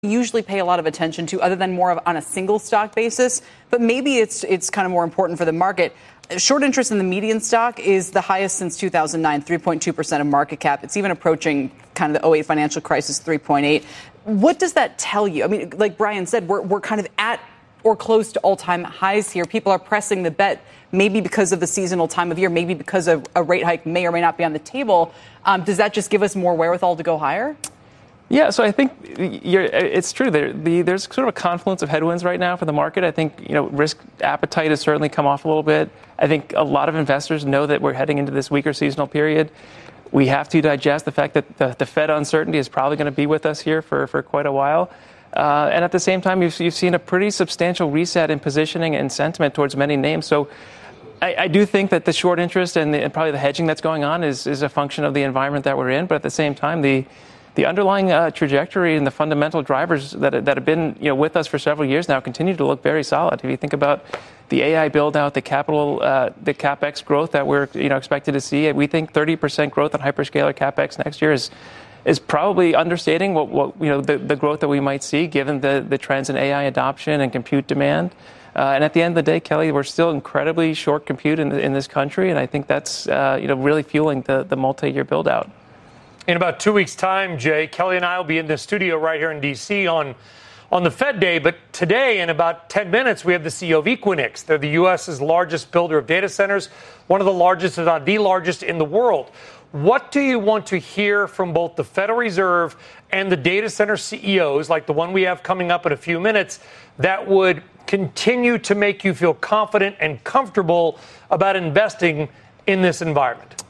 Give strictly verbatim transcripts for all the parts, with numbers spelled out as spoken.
usually pay a lot of attention to other than more of on a single stock basis, but maybe it's it's kind of more important for the market. Short interest in the median stock is the highest since two thousand nine, three point two percent of market cap. It's even approaching kind of the oh eight financial crisis, three point eight. What does that tell you? I mean, like Brian said, we're we're kind of at or close to all-time highs here. People are pressing the bet, maybe because of the seasonal time of year, maybe because of a rate hike may or may not be on the table. Um, does that just give us more wherewithal to go higher? Yeah, so I think you're, it's true. There, the, there's sort of a confluence of headwinds right now for the market. I think, you know, risk appetite has certainly come off a little bit. I think a lot of investors know that we're heading into this weaker seasonal period. We have to digest the fact that the, the Fed uncertainty is probably going to be with us here for, for quite a while. Uh, and at the same time, you've, you've seen a pretty substantial reset in positioning and sentiment towards many names. So I, I do think that the short interest and, the, and probably the hedging that's going on is, is a function of the environment that we're in. But at the same time, the the underlying uh, trajectory and the fundamental drivers that, that have been, you know, with us for several years now continue to look very solid. If you think about the A I build out, the capital, uh, the CapEx growth that we're, you know, expected to see, we think thirty percent growth on hyperscaler CapEx next year is is probably understating what, what you know, the, the growth that we might see given the, the trends in A I adoption and compute demand. Uh, and at the end of the day, Kelly, we're still incredibly short compute in, in this country. And I think that's, uh, you know, really fueling the, the multi-year build out. In about two weeks' time, Jay, Kelly and I will be in the studio right here in D C on, on the Fed Day. But today, in about ten minutes, we have the C E O of Equinix. They're the U S's largest builder of data centers, one of the largest, if not the largest, in the world. What do you want to hear from both the Federal Reserve and the data center C E Os, like the one we have coming up in a few minutes, that would continue to make you feel confident and comfortable about investing in this environment?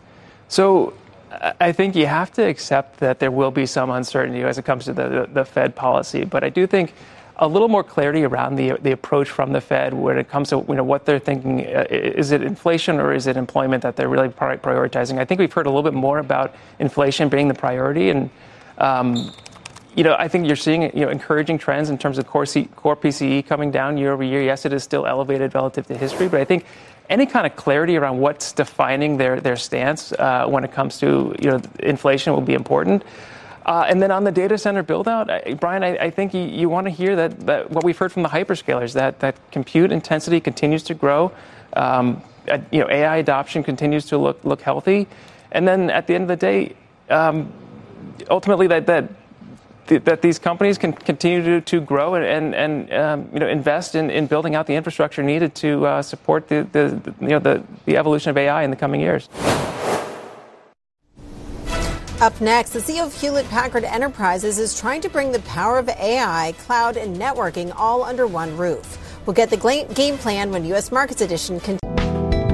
So I think you have to accept that there will be some uncertainty as it comes to the, the, the Fed policy. But I do think a little more clarity around the the approach from the Fed when it comes to, you know, what they're thinking. Uh, is it inflation or is it employment that they're really prioritizing? I think we've heard a little bit more about inflation being the priority. And, um, you know, I think you're seeing, you know, encouraging trends in terms of core, C, core P C E coming down year over year. Yes, it is still elevated relative to history, but I think any kind of clarity around what's defining their, their stance uh, when it comes to, you know, inflation will be important. Uh, and then on the data center build out, I, Brian, I, I think you, you want to hear that, that what we've heard from the hyperscalers, that, that compute intensity continues to grow. Um, uh, you know, A I adoption continues to look look healthy. And then at the end of the day, um, ultimately that that that these companies can continue to, to grow and, and, and um, you know, invest in, in building out the infrastructure needed to uh, support the, the, the, you know, the, the evolution of A I in the coming years. Up next, the C E O of Hewlett Packard Enterprises is trying to bring the power of A I, cloud, and networking all under one roof. We'll get the game plan when U S Markets Edition continues.